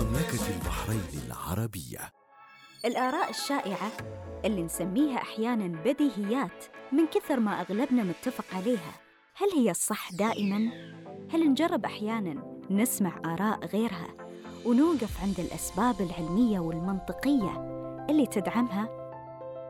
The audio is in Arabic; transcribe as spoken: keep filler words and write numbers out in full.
مملكة البحرين العربية. الآراء الشائعة اللي نسميها أحياناً بديهيات من كثر ما أغلبنا متفق عليها، هل هي الصح دائماً؟ هل نجرب أحياناً نسمع آراء غيرها ونوقف عند الأسباب العلمية والمنطقية اللي تدعمها؟